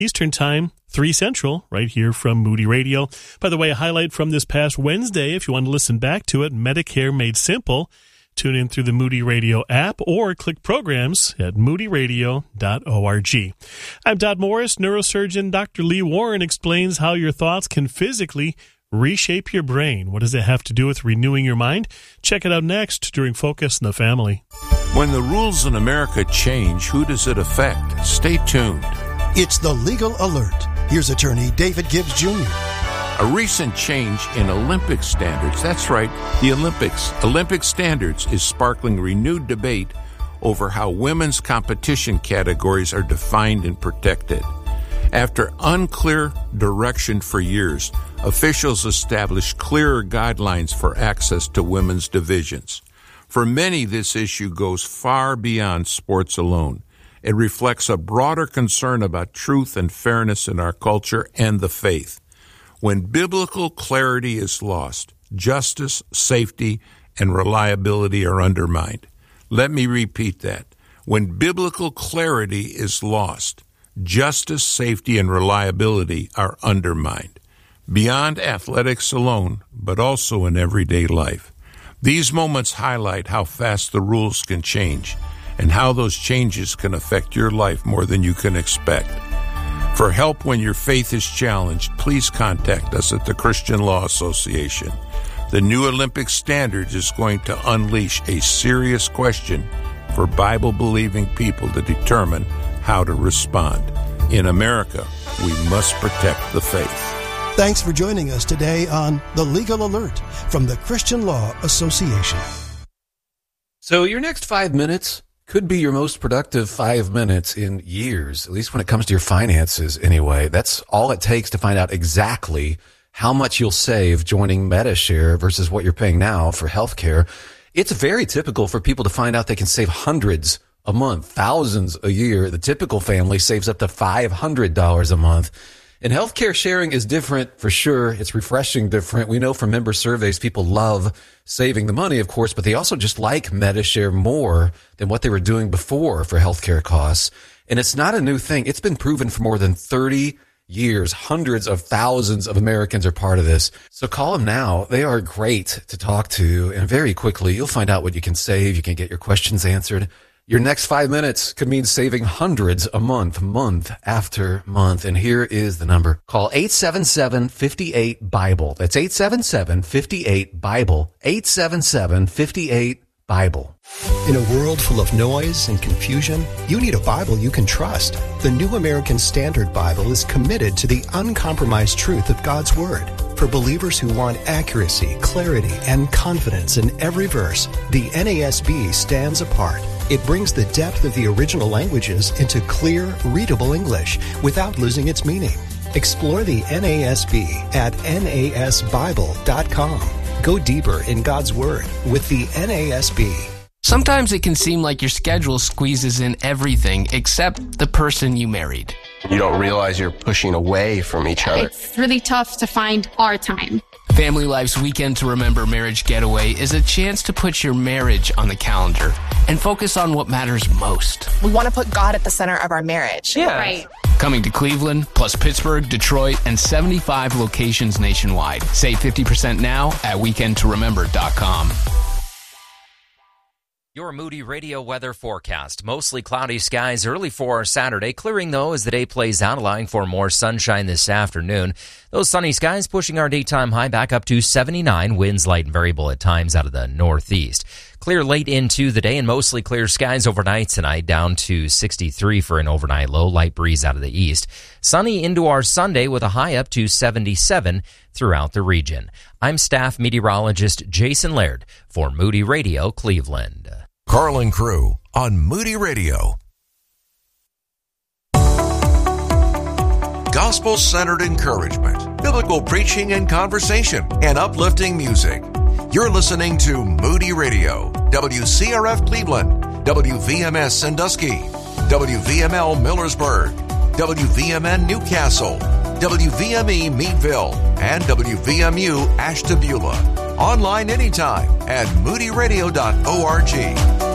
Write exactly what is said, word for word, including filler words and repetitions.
Eastern Time, three Central, right here from Moody Radio. By the way, a highlight from this past Wednesday, if you want to listen back to it, Medicare Made Simple. Tune in through the Moody Radio app or click programs at moody radio dot org. I'm Todd Morris. Neurosurgeon Doctor Lee Warren explains how your thoughts can physically reshape your brain. What does it have to do with renewing your mind? Check it out next during Focus on the Family. When the rules in America change, who does it affect? Stay tuned. It's the Legal Alert. Here's attorney David Gibbs Junior A recent change in Olympic standards, that's right, the Olympics, Olympic standards is sparkling renewed debate over how women's competition categories are defined and protected. After unclear direction for years, officials established clearer guidelines for access to women's divisions. For many, this issue goes far beyond sports alone. It reflects a broader concern about truth and fairness in our culture and the faith. When biblical clarity is lost, justice, safety, and reliability are undermined. Let me repeat that. When biblical clarity is lost, justice, safety, and reliability are undermined. Beyond athletics alone, but also in everyday life. These moments highlight how fast the rules can change and how those changes can affect your life more than you can expect. For help when your faith is challenged, please contact us at the Christian Law Association. The new Olympic standards is going to unleash a serious question for Bible-believing people to determine how to respond. In America, we must protect the faith. Thanks for joining us today on The Legal Alert from the Christian Law Association. So your next five minutes could be your most productive five minutes in years, at least when it comes to your finances anyway. That's all it takes to find out exactly how much you'll save joining MediShare versus what you're paying now for healthcare. It's very typical for people to find out they can save hundreds a month, thousands a year. The typical family saves up to five hundred dollars a month. And healthcare sharing is different for sure. It's refreshing different. We know from member surveys, people love saving the money, of course, but they also just like MediShare more than what they were doing before for healthcare costs. And it's not a new thing. It's been proven for more than thirty years. Hundreds of thousands of Americans are part of this. So call them now. They are great to talk to. And very quickly, you'll find out what you can save. You can get your questions answered. Your next five minutes could mean saving hundreds a month, month after month. And here is the number. Call eight seven seven, five eight, BIBLE. That's eight seven seven, five eight, BIBLE. eight seven seven, five eight, BIBLE. In a world full of noise and confusion, you need a Bible you can trust. The New American Standard Bible is committed to the uncompromised truth of God's Word. For believers who want accuracy, clarity, and confidence in every verse, the N A S B stands apart. It brings the depth of the original languages into clear, readable English without losing its meaning. Explore the N A S B at N A S Bible dot com. Go deeper in God's Word with the N A S B. Sometimes it can seem like your schedule squeezes in everything except the person you married. You don't realize you're pushing away from each other. It's really tough to find our time. Family Life's Weekend to Remember Marriage Getaway is a chance to put your marriage on the calendar and focus on what matters most. We want to put God at the center of our marriage. Yeah. Right. Coming to Cleveland, plus Pittsburgh, Detroit, and seventy-five locations nationwide. Save fifty percent now at weekend to remember dot com. Your Moody Radio weather forecast. Mostly cloudy skies early for Saturday, clearing though as the day plays out, allowing for more sunshine this afternoon. Those sunny skies pushing our daytime high back up to seventy-nine, winds light and variable at times out of the northeast. Clear late into the day and mostly clear skies overnight tonight, down to sixty-three for an overnight low, light breeze out of the east. Sunny into our Sunday with a high up to seventy-seven throughout the region. I'm staff meteorologist Jason Laird for Moody Radio Cleveland. Carlin Crew on Moody Radio. Gospel-centered encouragement, biblical preaching and conversation, and uplifting music. You're listening to Moody Radio, W C R F Cleveland, W V M S Sandusky, W V M L Millersburg, W V M N Newcastle, W V M E Meadville, and W V M U Ashtabula. Online anytime at moody radio dot org.